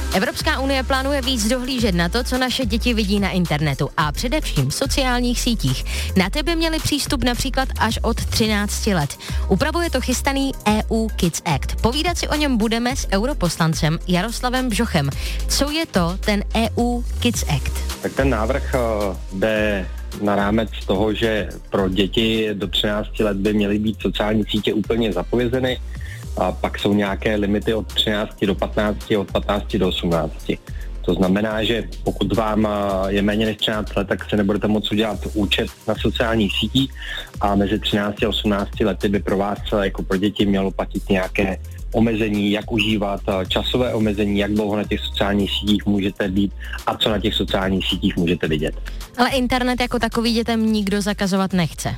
Evropská unie plánuje víc dohlížet na to, co naše děti vidí na internetu a především v sociálních sítích. Na ty by měli přístup například až od 13 let. Upravuje to chystaný EU Kids Act. Povídat si o něm budeme s europoslancem Jaroslavem Bžochem. Co je to ten EU Kids Act? Tak ten návrh jde na rámec toho, že pro děti do 13 let by měly být sociální sítě úplně zapovězeny. A pak jsou nějaké limity od 13 do 15, od 15 do 18. To znamená, že pokud vám je méně než 13 let, tak se nebudete moct udělat účet na sociálních sítích a mezi 13 a 18 lety by pro vás jako pro děti mělo platit nějaké omezení, jak užívat, časové omezení, jak dlouho na těch sociálních sítích můžete být a co na těch sociálních sítích můžete vidět. Ale internet jako takový dětem nikdo zakazovat nechce.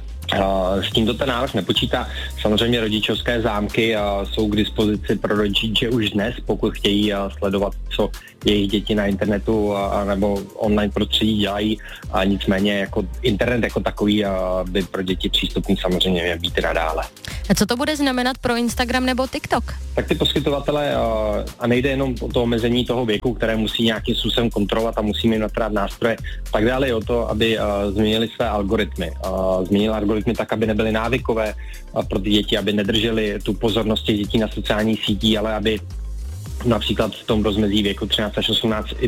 S tímto ten návrh nepočítá. Samozřejmě rodičovské zámky jsou k dispozici pro rodiče už dnes, pokud chtějí sledovat, co jejich děti na internetu nebo online prostředí dělají. A nicméně jako internet jako takový by pro děti přístupný samozřejmě měl být nadále. A co to bude znamenat pro Instagram nebo TikTok? Tak ty poskytovatele, a nejde jenom o to omezení toho věku, které musí nějakým způsobem kontrolovat a musíme jim natrát nástroje, tak dále i o to, aby změnili své algoritmy. Změnili algoritmy tak, aby nebyly návykové pro ty děti, aby nedrželi tu pozornost těch dětí na sociálních sítích, ale aby například v tom rozmezí věku 13 až 18 i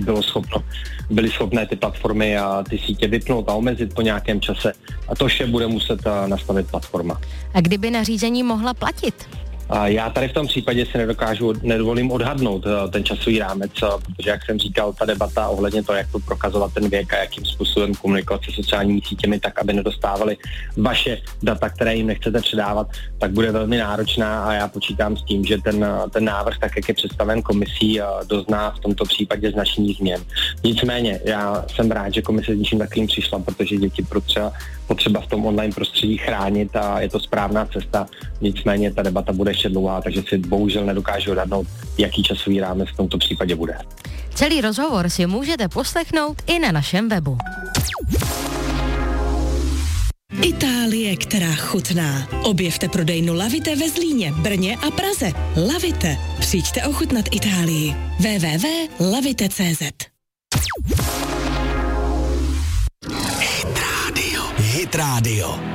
byly schopné ty platformy a ty sítě vypnout a omezit po nějakém čase. A to vše bude muset nastavit platforma. A kdyby nařízení mohla platit? Já tady v tom případě si nedovolím odhadnout ten časový rámec, protože jak jsem říkal, ta debata ohledně toho, jak to prokazovat ten věk a jakým způsobem komunikovat se sociálními sítěmi, tak aby nedostávali vaše data, které jim nechcete předávat, tak bude velmi náročná a já počítám s tím, že ten návrh, tak jak je představen komisí, dozná v tomto případě značných změn. Nicméně, já jsem rád, že komise s něčím takovým přišla, protože děti potřeba v tom online prostředí chránit a je to správná cesta. Nicméně ta debata bude ještě dlouhá, takže si bohužel nedokážu odhadnout, jaký časový rámec v tomto případě bude. Celý rozhovor si můžete poslechnout i na našem webu. Itálie, která chutná. Objevte prodejnu Lavite ve Zlíně, Brně a Praze. Lavite. Přijďte ochutnat Itálii. www.lavite.cz. Hit Radio.